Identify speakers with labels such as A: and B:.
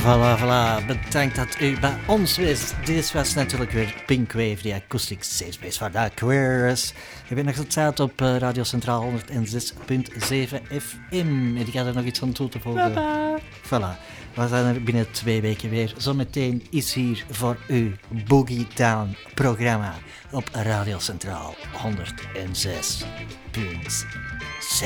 A: Voilà. Bedankt dat u bij ons wist. Dit was natuurlijk weer Pink Wave, die acoustic safe space voor de Queers. Je bent nog altijd op Radio Centraal 106.7 FM. En ik had er nog iets aan toe te voegen. Voilà. We zijn er binnen 2 weken weer. Zometeen is hier voor u Boogie Down programma op Radio Centraal 106.7.